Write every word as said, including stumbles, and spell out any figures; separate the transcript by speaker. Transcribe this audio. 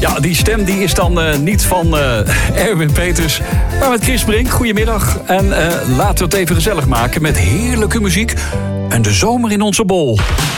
Speaker 1: Ja, die stem die is dan uh, niet van uh, Erwin Peters, maar met Chris Brink. Goedemiddag. En uh, laten we het even gezellig maken met heerlijke muziek en de zomer in onze bol.